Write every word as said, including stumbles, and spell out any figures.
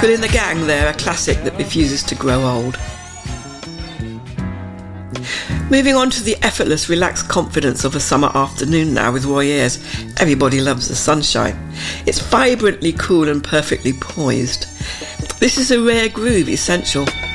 Kool and the Gang there, a classic that refuses to grow old. Moving on to the effortless, relaxed confidence of a summer afternoon now with Roy Ayers. Everybody loves the sunshine. It's vibrantly cool and perfectly poised. This is a rare groove, essential.